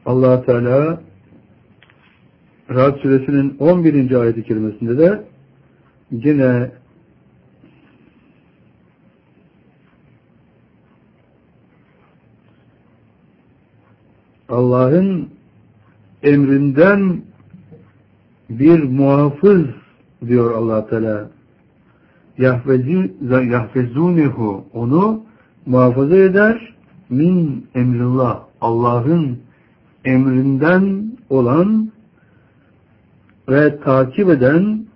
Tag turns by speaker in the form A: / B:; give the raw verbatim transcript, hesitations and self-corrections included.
A: Allah Teala Ra'd suresinin on birinci ayet-i kerimesinde de yine Allah'ın emrinden bir muhafız diyor Allah Teala. Yahfezunehu, onu muhafaza eder, min emrillah, Allah'ın emrinden olan ve takip eden